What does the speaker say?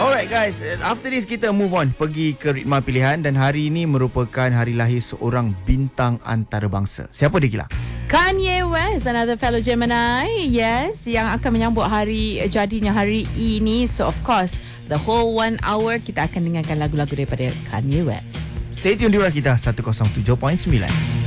Alright guys, after this kita move on pergi ke ritma pilihan dan hari ini merupakan hari lahir seorang bintang antarabangsa. Siapa dia, Gila? Kanye West, another fellow Gemini, yes, yang akan menyambut hari jadinya hari ini. So of course, the whole 1 hour kita akan dengarkan lagu-lagu daripada Kanye West. Stay tune di Rakita 107.9.